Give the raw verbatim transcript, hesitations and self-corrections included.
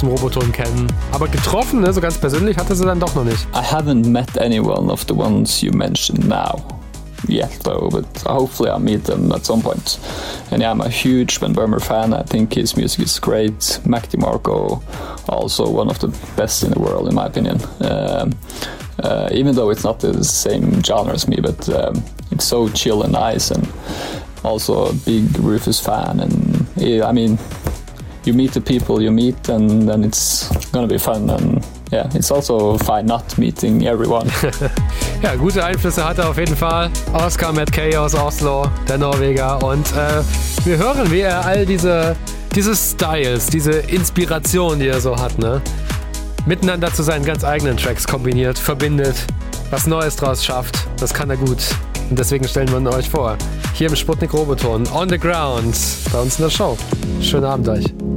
dem Roboton kennen. Aber getroffen, ne, so ganz persönlich, hatte sie dann doch noch nicht. I haven't met anyone of the ones you mentioned now yet, though, but hopefully I'll meet them at some point. And yeah, I'm a huge Ben Burmer fan. I think his music is great. Mac DeMarco, also one of the best in the world, in my opinion. Um, uh, even though it's not the same genre as me, but um, it's so chill and nice, and also a big Rufus fan. And yeah, I mean, you meet the people you meet, and then it's gonna be fun. And yeah, it's also fine not meeting everyone. Ja, gute Einflüsse hat er auf jeden Fall. Oscar Matkay aus Oslo, der Norweger. Und äh, wir hören, wie er all diese, diese Styles, diese Inspiration, die er so hat, ne, miteinander zu seinen ganz eigenen Tracks kombiniert, verbindet, was Neues draus schafft. Das kann er gut. Und deswegen stellen wir ihn euch vor. Hier im Sputnik Roboton, on the ground, bei uns in der Show. Schönen Abend euch.